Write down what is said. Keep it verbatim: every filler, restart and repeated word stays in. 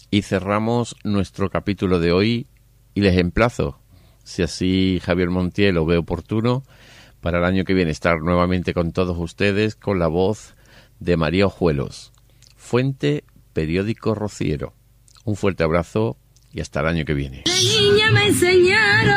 Y cerramos nuestro capítulo de hoy y les emplazo, si así Javier Montiel lo ve oportuno, para el año que viene estar nuevamente con todos ustedes con la voz de María Ojuelos. Fuente, Periódico Rociero. Un fuerte abrazo y hasta el año que viene. La niña me enseñaron